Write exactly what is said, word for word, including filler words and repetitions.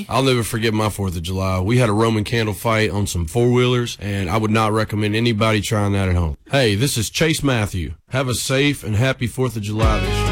I'll never forget my fourth of July. We had a Roman candle fight on some four-wheelers, and I would not recommend anybody trying that at home. Hey, this is Chase Matthew. Have a safe and happy fourth of July this year.